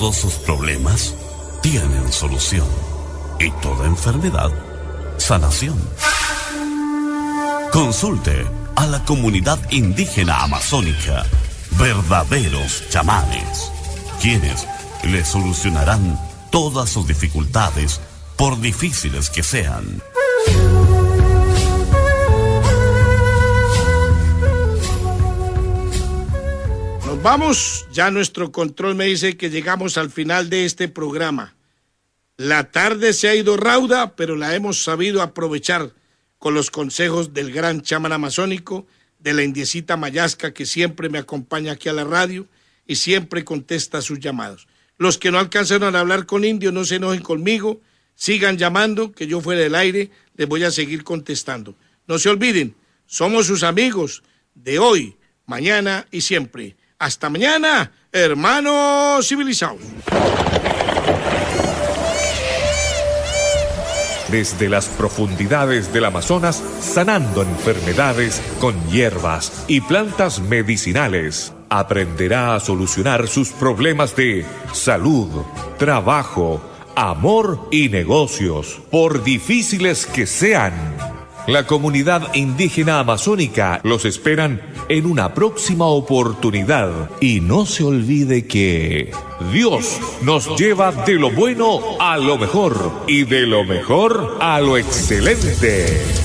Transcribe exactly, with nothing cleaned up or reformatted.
Todos sus problemas tienen solución. Y toda enfermedad, sanación. Consulte a la comunidad indígena amazónica, verdaderos chamanes, quienes le solucionarán todas sus dificultades, por difíciles que sean. Nos vamos, ya nuestro control me dice que llegamos al final de este programa. La tarde se ha ido rauda, pero la hemos sabido aprovechar con los consejos del gran chamán amazónico, de la indiecita Mayasca, que siempre me acompaña aquí a la radio y siempre contesta sus llamados. Los que no alcanzaron a hablar con indio, no se enojen conmigo, sigan llamando, que yo fuera del aire les voy a seguir contestando. No se olviden, somos sus amigos de hoy, mañana y siempre. Hasta mañana, hermanos civilizados. Desde las profundidades del Amazonas, sanando enfermedades con hierbas y plantas medicinales, aprenderá a solucionar sus problemas de salud, trabajo, amor y negocios, por difíciles que sean. La comunidad indígena amazónica los esperan en una próxima oportunidad. Y no se olvide que Dios nos lleva de lo bueno a lo mejor y de lo mejor a lo excelente.